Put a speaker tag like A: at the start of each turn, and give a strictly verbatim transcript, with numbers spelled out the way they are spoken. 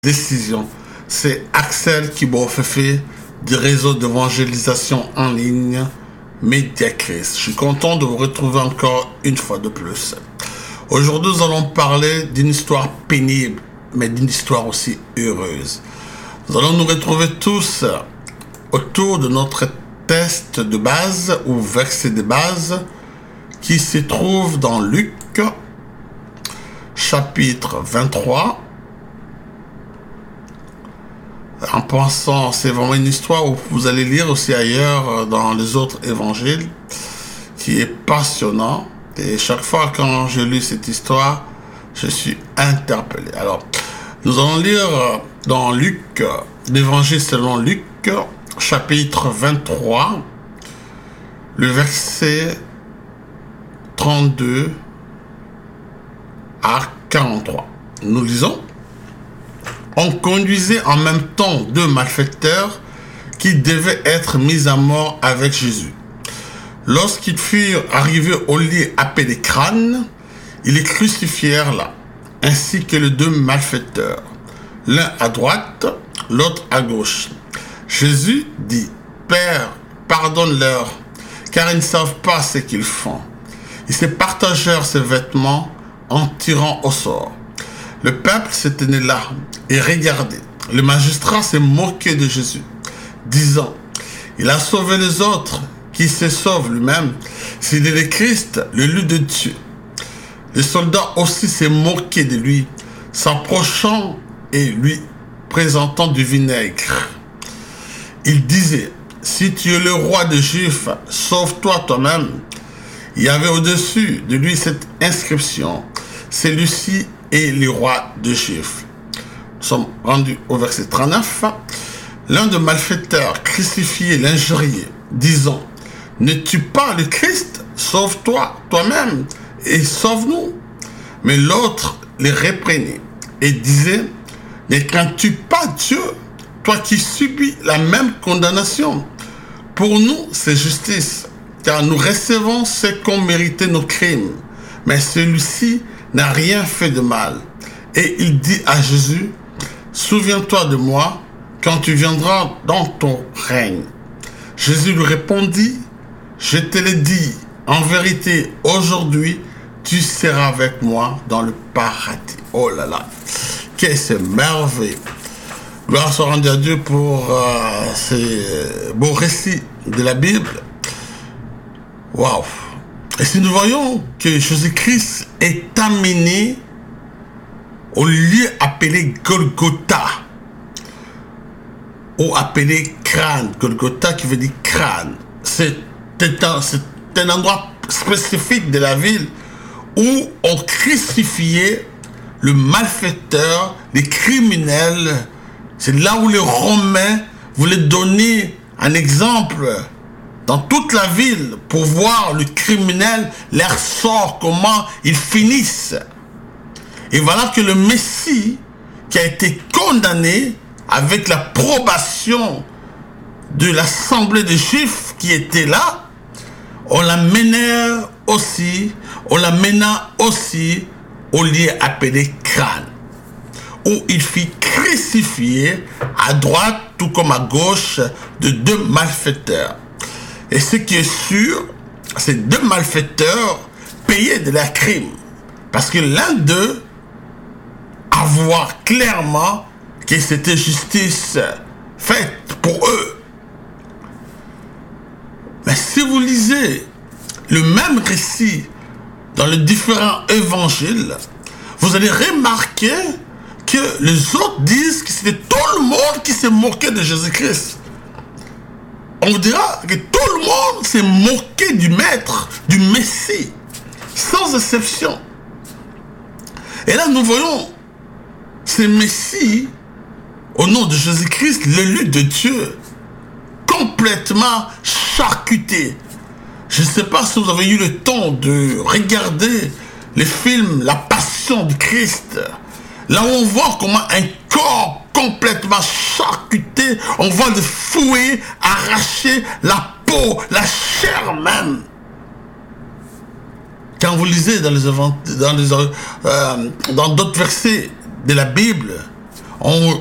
A: décision. C'est Axel Kibofefe du réseau d'évangélisation en ligne Mediacris. Je suis content de vous retrouver encore une fois de plus. Aujourd'hui, nous allons parler d'une histoire pénible, mais d'une histoire aussi heureuse. Nous allons nous retrouver tous autour de notre texte de base ou verset de base qui se trouve dans Luc, chapitre vingt-trois. En pensant, c'est vraiment une histoire où vous allez lire aussi ailleurs dans les autres évangiles, qui est passionnant. Et chaque fois quand je lis cette histoire, je suis interpellé. Alors, nous allons lire dans Luc, l'évangile selon Luc, chapitre vingt-trois, le verset trente-deux à quarante-trois. Nous lisons. On conduisait en même temps deux malfaiteurs qui devaient être mis à mort avec Jésus. Lorsqu'ils furent arrivés au lieu appelé Crâne, ils les crucifièrent là, ainsi que les deux malfaiteurs, l'un à droite, l'autre à gauche. Jésus dit, « Père, pardonne-leur, car ils ne savent pas ce qu'ils font. » Ils se partagèrent ses vêtements en tirant au sort. Le peuple se tenait là et regardait. Le magistrat s'est moqué de Jésus, disant, « Il a sauvé les autres, qui se sauve lui-même, s'il est le Christ, l'élu de Dieu. » Les soldats aussi s'est moqué de lui, s'approchant et lui présentant du vinaigre. Il disait, « Si tu es le roi des Juifs, sauve-toi toi-même. » Il y avait au-dessus de lui cette inscription, « Celui-ci est le roi des Juifs. » Nous sommes rendus au verset trente-neuf. L'un des malfaiteurs crucifié l'injuriait, disant, « Ne tue pas le Christ, sauve-toi toi-même et sauve-nous. » Mais l'autre les reprenait et disait, « Ne crains-tu pas Dieu, toi qui subis la même condamnation? Pour nous, c'est justice, car nous recevons ce qu'ont mérité nos crimes. Mais celui-ci n'a rien fait de mal. » Et il dit à Jésus, « Souviens-toi de moi quand tu viendras dans ton règne. » Jésus lui répondit, « Je te l'ai dit, en vérité, aujourd'hui, tu seras avec moi dans le paradis. » Oh là là, qu'est-ce merveilleux. Gloire soit rendue à Dieu pour euh, ces beaux récits de la Bible. Waouh. Et si nous voyons que Jésus-Christ est amené au lieu appelé Golgotha, ou appelé crâne, Golgotha qui veut dire crâne, c'est un, c'est un endroit spécifique de la ville où on crucifiait le malfaiteur, les criminels. C'est là où les Romains voulaient donner un exemple dans toute la ville pour voir le criminel, leur sort, comment ils finissent. Et voilà que le Messie, qui a été condamné avec l'approbation de l'assemblée des Juifs qui était là, on l'amena aussi, on l'amena aussi au lieu appelé Crâne, où il fit crucifier à droite tout comme à gauche de deux malfaiteurs. Et ce qui est sûr, ces deux malfaiteurs payaient de leurs crimes. Parce que l'un d'eux a vu clairement que c'était justice faite pour eux. Mais si vous lisez le même récit dans les différents évangiles, vous allez remarquer que les autres disent que c'était tout le monde qui s'est moqué de Jésus-Christ. On dira que tout le monde s'est moqué du Maître, du Messie, sans exception. Et là, nous voyons ce Messie, au nom de Jésus-Christ, l'élu de Dieu, complètement charcuté. Je ne sais pas si vous avez eu le temps de regarder le film La Passion du Christ, là où on voit comment un corps complètement charcuté, on voit le fouet arracher la peau, la chair même. Quand vous lisez dans les dans les, euh, dans d'autres versets de la Bible, On,